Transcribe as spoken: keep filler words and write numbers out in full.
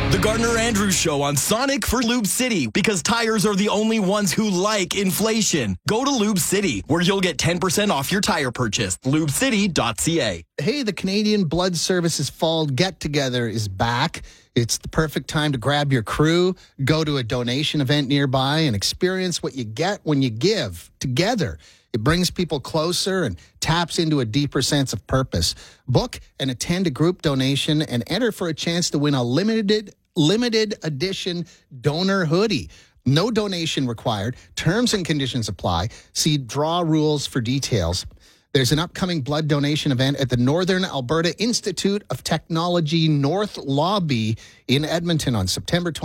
The Gardner Andrews Show on Sonic for Lube City, because tires are the only ones who like inflation. Go to Lube City, where you'll get ten percent off your tire purchase. lube city dot c a. Hey, the Canadian Blood Services Fall Get-Together is back. It's the perfect time to grab your crew, go to a donation event nearby, and experience what you get when you give together. It brings people closer and taps into a deeper sense of purpose. Book and attend a group donation and enter for a chance to win a limited limited edition donor hoodie. No donation required. Terms and conditions apply. See draw rules for details. There's an upcoming blood donation event at the Northern Alberta Institute of Technology North Lobby in Edmonton on September twentieth.